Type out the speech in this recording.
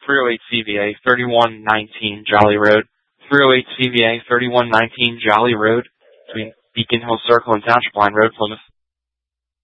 308 CVA 3119 Jolly Road. 308 CVA 3119 Jolly Road between Beacon Hill Circle and Township Line Road, Plymouth.